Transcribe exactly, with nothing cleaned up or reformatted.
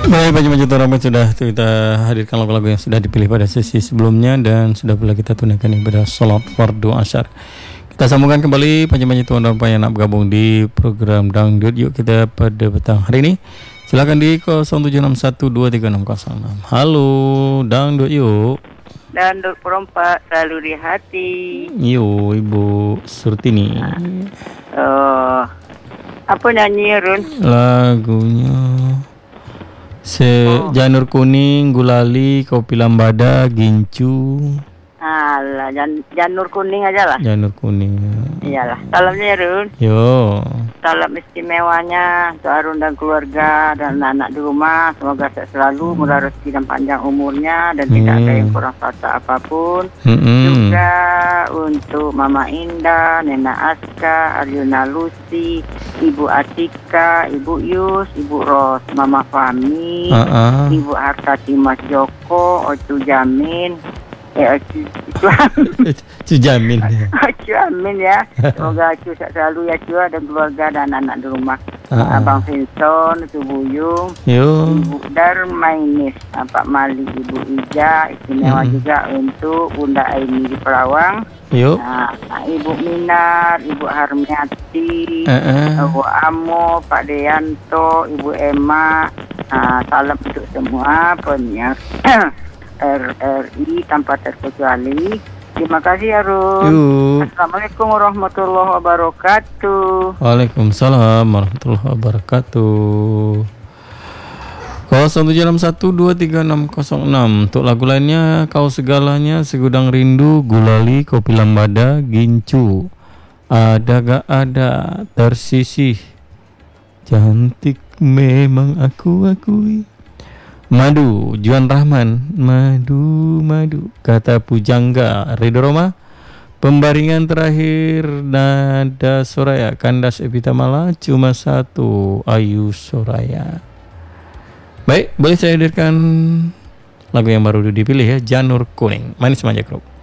Baik, Pak Jumat Ramai sudah kita hadirkan lagu-lagu yang sudah dipilih pada sesi sebelumnya dan sudah pula kita tunaikan ibadah salat fardu asyar. Kita sambungkan kembali Pak Jumat Ramai yang nak bergabung di program Dangdut Yuk kita pada petang hari ini. Silakan di nol tujuh enam satu dua tiga enam nol enam. Halo, Dangdut Yuk. Dangdut perompak selalu di hati. Yo, Ibu Surtini. Oh, apa nyanyi Run? Lagunya Sejanur kuning, gulali, kopi lambada, gincu. Alah, jan, janur kuning aja lah. Janur kuning. Iyalah. Salamnya Run. Yo. Salam istimewanya untuk Arun dan keluarga dan anak-anak di rumah. Semoga sehat selalu, murah rezeki dan panjang umurnya dan hmm. tidak ada yang kurang fasa apapun. Hmm. Juga untuk Mama Indah, Nena Aska, Aryuna Lucy, Ibu Atika, Ibu Yus, Ibu Ros, Mama Fami, uh-uh. Ibu Hartati Mas Joko, Ocu Jamin. Ya, Ocu Ocu Jamin. Ocu Amin ya. Semoga Ocu sehat selalu ya Ocu dan keluarga dan anak-anak di rumah. Uh-uh. Abang Vincent, Ibu Buyung, Yo. Ibu Darmainis, Pak Mali, Ibu Ija, istimewa hmm. juga untuk Bunda Aini di Perawang. Yuk. Nah, Ibu Minar, Ibu Harmiati, uh-uh. Ibu Amo, Pak Deyanto, Ibu Emma. Nah, salam untuk semua penyiar R R I tanpa terkecuali. Terima kasih Arun. Yuk. Assalamualaikum warahmatullahi wabarakatuh. Waalaikumsalam warahmatullahi wabarakatuh. nol tujuh enam satu dua tiga enam nol enam. Untuk lagu lainnya Kau Segalanya, Segudang Rindu, Gulali, Kopi Lambada, Gincu, Ada Gak Ada, Tersisih, Cantik Memang Aku Akui, Madu, Juan Rahman, Madu, Madu, Kata Pujangga, Ridho Roma, Pembaringan Terakhir, Nada Soraya, Kandas Epitamala, Cuma Satu, Ayu Soraya. Baik, boleh saya hadirkan lagu yang baru dipilih ya, Janur Kuning, Manis Manja Group.